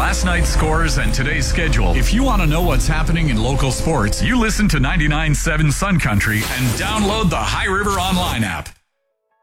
last night's scores and today's schedule. If you want to know what's happening in local sports, you listen to 99.7 Sun Country and download the High River Online app.